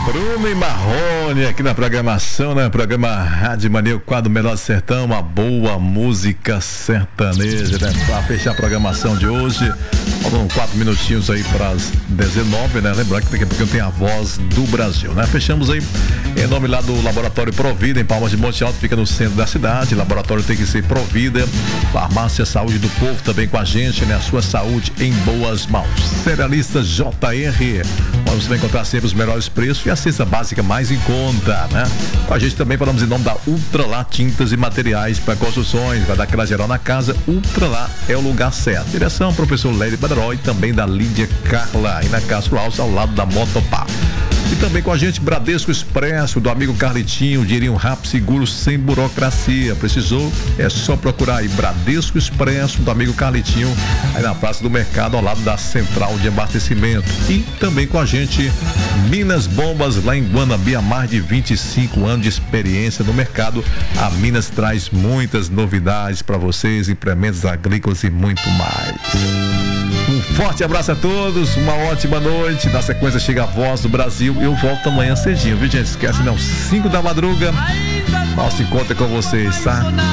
Bruno e Marrone aqui na programação, né? Programa Rádio Mania, o quadro Melhor do Sertão, uma boa música sertaneja, né? Pra fechar a programação de hoje, faltam 4 minutinhos aí para as 19, né? Lembrando que daqui a pouquinho tem a Voz do Brasil, né? Fechamos aí em nome lá do Laboratório Provida, em Palmas de Monte Alto, fica no centro da cidade. Laboratório tem que ser Provida, Farmácia Saúde do Povo também com a gente, né? A sua saúde em boas mãos. Cerealista JR, onde você vai encontrar sempre os melhores preços e a cesta básica mais em conta, né? Com a gente também falamos em nome da Ultralá Tintas e Materiais para Construções, vai dar aquela geral na casa. Ultralá é o lugar certo. Direção professor Léry Badaró e também da Lídia Carla, e na Castro Alves, ao lado da Motopá. E também com a gente Bradesco Expresso, do amigo Carlitinho, dinheirinho rápido, seguro, sem burocracia. Precisou? É só procurar aí Bradesco Expresso, do amigo Carlitinho, aí na Praça do Mercado, ao lado da Central de Abastecimento. E também com a gente Minas Bombas, lá em Guanambi, há mais de 25 anos de experiência no mercado. A Minas traz muitas novidades para vocês, implementos agrícolas e muito mais. Um forte abraço a todos, uma ótima noite. Na sequência chega a Voz do Brasil. Eu volto amanhã cedinho, viu, gente? Esquece não, 5 da madruga. Nosso encontro é com vocês, tá?